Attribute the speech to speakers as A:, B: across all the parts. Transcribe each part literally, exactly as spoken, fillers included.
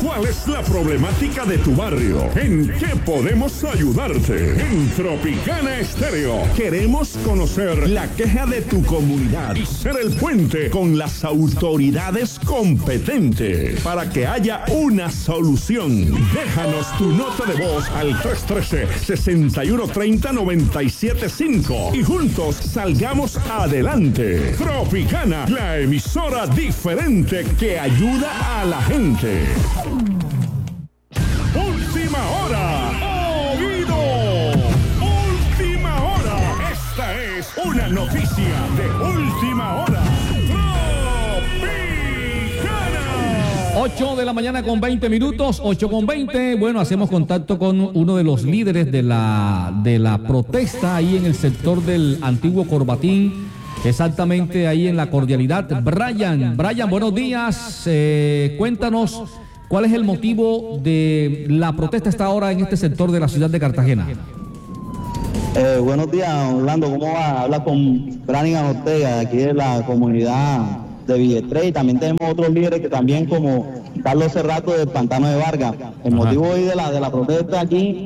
A: ¿Cuál es la problemática de tu barrio? ¿En qué podemos ayudarte? En Tropicana Estéreo queremos conocer la queja de tu comunidad y ser el puente con las autoridades competentes para que haya una solución. Déjanos tu nota de voz al tres uno tres, seis uno tres cero, nueve siete cinco y juntos salgamos adelante. Tropicana, la emisora diferente que ayuda a la gente. Última hora, oído. Última hora. Esta es una noticia de última hora.
B: ocho de la mañana con veinte minutos, ocho con veinte. Bueno, hacemos contacto con uno de los líderes de la, de la protesta ahí en el sector del antiguo Corbatín, exactamente ahí en la Cordialidad. Brian, Brian, buenos días. Eh, cuéntanos cuál es el motivo de la protesta hasta ahora en este sector de la ciudad de Cartagena.
C: Eh, buenos días, Orlando. ¿Cómo va? Habla con Brian Ortega, aquí de la comunidad de Villa Estrella, y también tenemos otros líderes que también, como Carlos Cerrato del Pantano de Vargas. El Ajá. motivo hoy de la de la protesta aquí,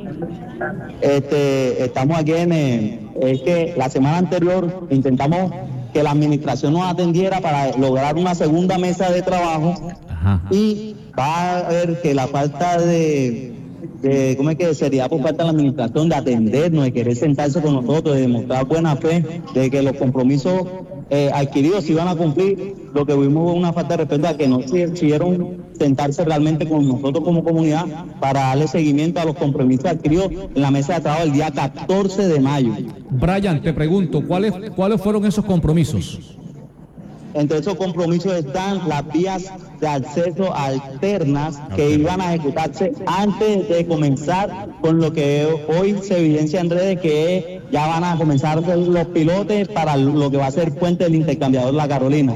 C: este, estamos aquí en eh, es que la semana anterior intentamos que la administración nos atendiera para lograr una segunda mesa de trabajo. Ajá. Y va a ver que la falta de de cómo es que sería por parte de la administración de atendernos, de querer sentarse con nosotros, de demostrar buena fe, de que los compromisos eh, adquiridos se iban a cumplir. Lo que vimos fue una falta de respeto, a que no quisieron sentarse realmente con nosotros como comunidad para darle seguimiento a los compromisos adquiridos en la mesa de trabajo el día catorce de mayo.
B: Brian, te pregunto, ¿cuáles, cuáles fueron esos compromisos?
C: Entre esos compromisos están las vías de acceso alternas que okay. iban a ejecutarse antes de comenzar con lo que hoy se evidencia en redes, que ya van a comenzar los pilotes para lo que va a ser puente del intercambiador La Carolina.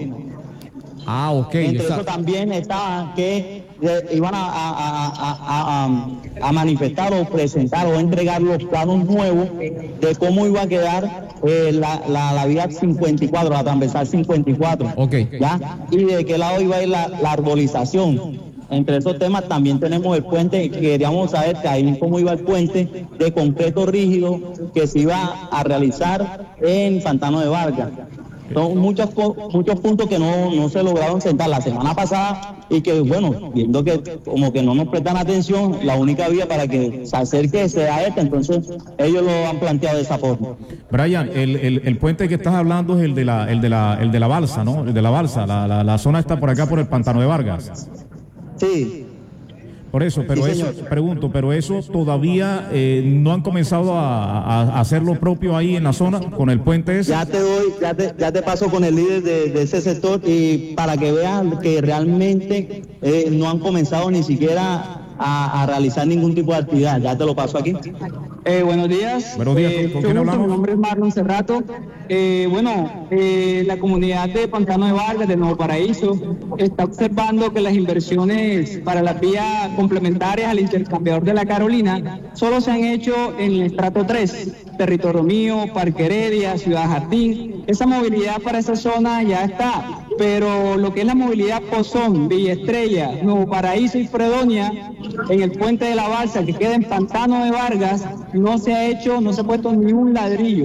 B: Ah, ok.
C: Entre
B: Esa...
C: eso también estaba que eh, iban a, a, a, a, a, a manifestar o presentar o entregar los planos nuevos de cómo iba a quedar eh, la, la, la vía cincuenta y cuatro, la transversal cincuenta y cuatro.
B: Ok.
C: ¿Ya? Y de qué lado iba a ir la, la arbolización. Entre esos temas también tenemos el puente, que queríamos saber que ahí cómo iba el puente de concreto rígido que se iba a realizar en Pantano de Vargas. Son muchos, muchos puntos que no, no se lograron sentar la semana pasada y que, bueno, viendo que como que no nos prestan atención, la única vía para que se acerque sea esta, entonces ellos lo han planteado de esa forma.
D: Brian, el, el, el puente que estás hablando es el de la, el de la, el de la balsa, ¿no? El de la balsa, la, la, la zona está por acá por el Pantano de Vargas.
C: Sí.
D: Por eso, pero sí, eso, pregunto, pero eso todavía eh, no han comenzado a, a, a hacer lo propio ahí en la zona con el puente ese.
C: Ya te doy, ya te, ya te paso con el líder de, de ese sector y para que vean que realmente eh, no han comenzado ni siquiera a, a realizar ningún tipo de actividad. Ya te lo paso aquí.
E: Eh, buenos días.
D: Buenos días. ¿Con, con quién hablamos?
E: Mi nombre es Marlon Cerrato. Eh, bueno, eh, la comunidad de Pantano de Vargas, de Nuevo Paraíso, está observando que las inversiones para las vías complementarias al intercambiador de La Carolina solo se han hecho en el estrato tres, Territorio Mío, Parque Heredia, Ciudad Jardín. Esa movilidad para esa zona ya está, pero lo que es la movilidad Pozón, Villa Estrella, Nuevo Paraíso y Fredonia, en el puente de la balsa que queda en Pantano de Vargas, no se ha hecho, no se ha puesto ni un ladrillo.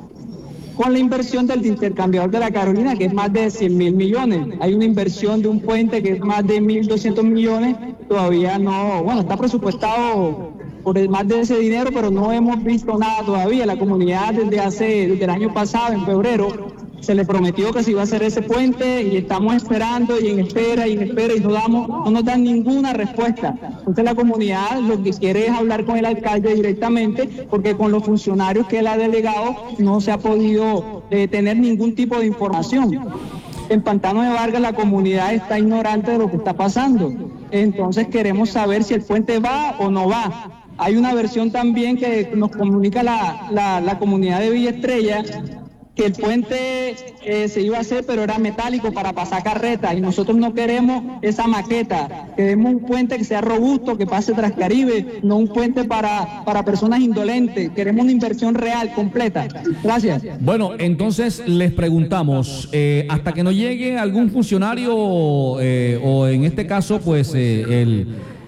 E: Con la inversión del intercambiador de La Carolina, que es más de cien mil millones. Hay una inversión de un puente que es más de mil doscientos millones, todavía no, bueno, está presupuestado por más de ese dinero, pero no hemos visto nada todavía. La comunidad desde hace, desde el año pasado, en febrero, se le prometió que se iba a hacer ese puente y estamos esperando y en espera y en espera y no, damos, no nos dan ninguna respuesta. Entonces la comunidad lo que quiere es hablar con el alcalde directamente, porque con los funcionarios que él ha delegado no se ha podido eh, tener ningún tipo de información. En Pantano de Vargas la comunidad está ignorante de lo que está pasando. Entonces queremos saber si el puente va o no va. Hay una versión también que nos comunica la, la, la comunidad de Villa Estrella, que el puente eh, se iba a hacer, pero era metálico para pasar carretas, y nosotros no queremos esa maqueta. Queremos un puente que sea robusto, que pase Transcaribe, no un puente para, para personas indolentes. Queremos una inversión real, completa. Gracias.
B: Bueno, entonces les preguntamos, eh, hasta que no llegue algún funcionario, eh, o en este caso, pues, eh, el...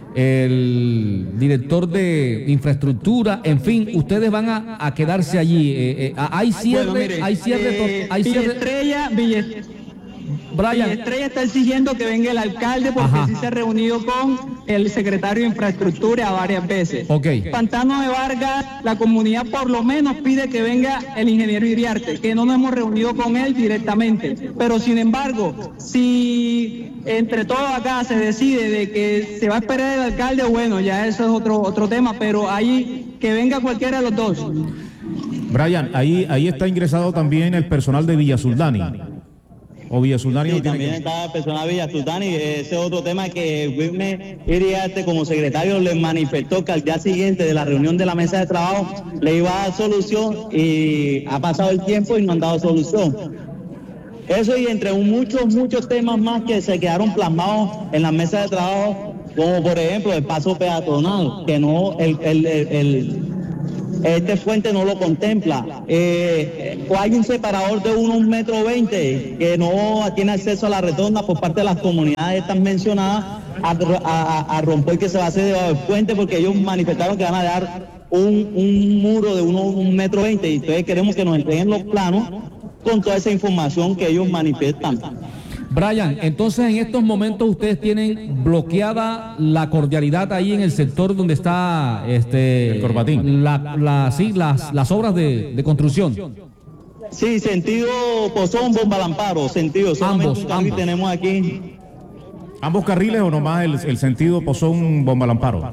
B: el director de infraestructura, en fin, ustedes van a, a quedarse allí. Eh, eh, hay cierre,
E: bueno, mire,
B: hay cierre,
E: eh,
B: hay cierre.
E: Villestrella, Villestrella.
B: Brian.
E: Villestrella está exigiendo que venga el alcalde porque
B: Ajá.
E: sí se ha reunido con el secretario de infraestructura varias veces.
B: Ok.
E: Pantano de Vargas, la comunidad por lo menos pide que venga el ingeniero Iriarte, que no nos hemos reunido con él directamente. Pero sin embargo, si entre todos acá se decide de que se va a esperar el alcalde, bueno, ya eso es otro, otro tema, pero ahí que venga cualquiera de los dos.
D: Brian, ahí, ahí está ingresado también el personal de Villa Soldani. O Villa Soldani
C: Sí,
D: no tiene
C: también
D: que...
C: está el personal de Villa Sultani. Ese es otro tema que Wilmer Iriarte como secretario le manifestó que al día siguiente de la reunión de la mesa de trabajo le iba a dar solución y ha pasado el tiempo y no han dado solución. Eso y entre muchos, muchos temas más que se quedaron plasmados en la mesa de trabajo, como por ejemplo el paso peatonal, que no, el, el, el, el este puente no lo contempla. Eh, o hay un separador de uno, un metro veinte que no tiene acceso a la rotonda por parte de las comunidades estas mencionadas a, a, a romper que se va a hacer debajo del puente porque ellos manifestaron que van a dar un, un muro de uno, un metro veinte y entonces queremos que nos entreguen los planos con toda esa información que ellos manifiestan.
B: Brian, entonces en estos momentos ustedes tienen bloqueada la cordialidad ahí en el sector donde está este
D: el Corbatín.
B: La, la, sí, las, las obras de, de construcción.
C: Sí, sentido Pozón, Bomba Lamparo, sentido, solamente
B: Ambos,
C: un carril
B: ambos.
C: tenemos aquí.
D: ¿Ambos carriles o nomás el, el sentido Pozón Bomba Lamparo?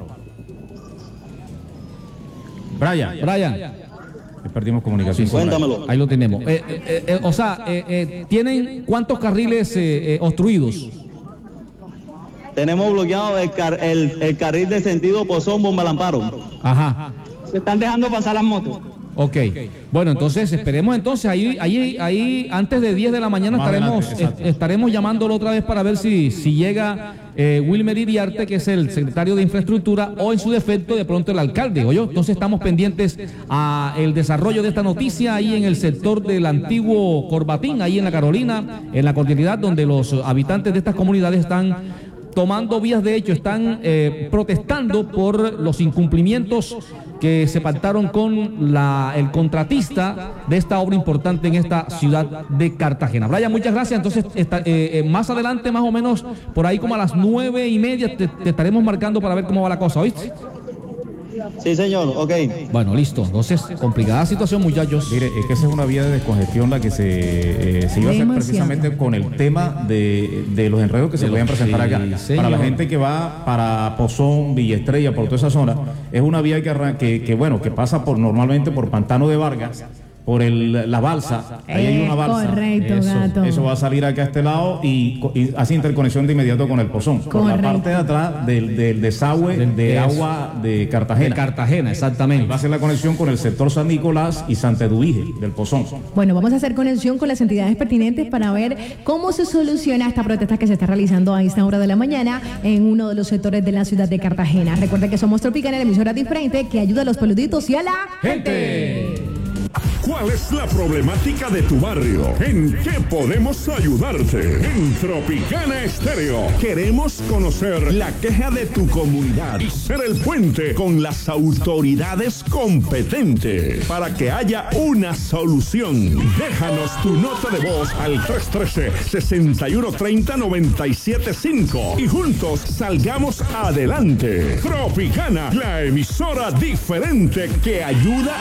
D: Brian,
B: Brian,
D: perdimos comunicación. con
C: Cuéntamelo.
B: ahí lo tenemos. Eh, eh, eh, o sea, eh, eh, ¿tienen cuántos carriles eh, eh, obstruidos?
C: Tenemos bloqueado el, car el, el carril de sentido Pozón, Bomba Lamparo.
B: Ajá.
E: Se están dejando pasar las motos.
B: Ok, bueno, entonces esperemos entonces, ahí, ahí, ahí antes de diez de la mañana
D: Más
B: estaremos,
D: adelante, exacto.
B: est- estaremos llamándolo otra vez para ver si, si llega eh, Wilmer Iriarte, que es el secretario de infraestructura, o en su defecto de pronto el alcalde, ¿oyó? Entonces estamos pendientes a el desarrollo de esta noticia ahí en el sector del antiguo Corbatín, ahí en la Carolina, en la cordialidad donde los habitantes de estas comunidades están tomando vías de hecho, están eh, protestando por los incumplimientos que se pactaron con la, el contratista de esta obra importante en esta ciudad de Cartagena. Brian, muchas gracias. Entonces, está, eh, eh, más adelante, más o menos, por ahí como a las nueve y media, te, te estaremos marcando para ver cómo va la cosa, ¿oíste?
C: Sí, señor, ok.
B: Bueno, listo. Entonces, complicada situación, muchachos.
D: Mire, es que esa es una vía de descongestión la que se, eh, se iba a hacer
F: Demasiado.
D: precisamente con el tema de, de los enredos que se
B: De
D: podían
B: los-
D: presentar
B: sí,
D: acá.
B: señor.
D: Para la gente que va para Pozón, Villa Estrella, por toda esa zona, es una vía que, arran- que, que bueno, que pasa por normalmente por Pantano de Vargas, por el, la balsa. Ahí hay una
F: Es
D: balsa.
F: correcto,
D: eso,
F: gato.
D: eso va a salir acá a este lado y, co- y hace interconexión de inmediato con el Pozón. Por la
F: Correcto.
D: parte de atrás del, del desagüe
B: Del-
D: de
B: eso.
D: agua de
B: De
D: Cartagena.
B: Cartagena, exactamente.
D: Va a ser la conexión con el sector San Nicolás y Santa Eduvige del Pozón.
F: Bueno, vamos a hacer conexión con las entidades pertinentes para ver cómo se soluciona esta protesta que se está realizando a esta hora de la mañana en uno de los sectores de la ciudad de Cartagena. Recuerda que somos Tropicana, la emisora diferente que ayuda a los peluditos y a la
B: Gente.
A: ¿Cuál es la problemática de tu barrio? ¿En qué podemos ayudarte? En Tropicana Estéreo queremos conocer la queja de tu comunidad y ser el puente con las autoridades competentes para que haya una solución. Déjanos tu nota de voz al tres uno tres, seis uno tres cero, nueve siete cinco y juntos salgamos adelante. Tropicana, la emisora diferente que ayuda